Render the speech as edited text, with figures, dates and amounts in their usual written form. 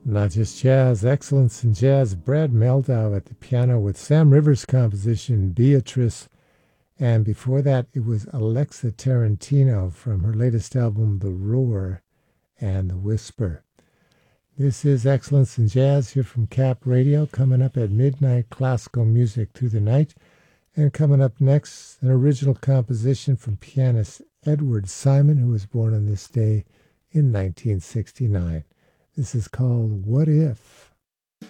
Not just jazz, excellence in jazz. Brad Meldau at the piano with Sam Rivers' composition Beatrice. And before that, it was Alexa Tarantino from her latest album, The Roar and The Whisper. This is Excellence in Jazz here from Cap Radio, coming up at midnight, classical music through the night. And coming up next, an original composition from pianist Edward Simon, who was born on this day in 1969. This is called What If?